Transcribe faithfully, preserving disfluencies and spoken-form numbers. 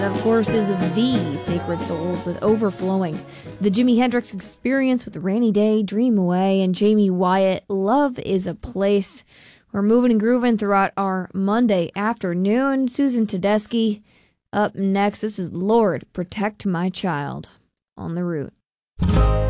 Of course, is the Sacred Souls with Overflowing, the Jimi Hendrix Experience with Rainy Day, Dream Away, and Jamie Wyatt, Love is a Place. We're moving and grooving throughout our Monday afternoon. Susan Tedeschi up next. This is Lord, Protect My Child on The Root.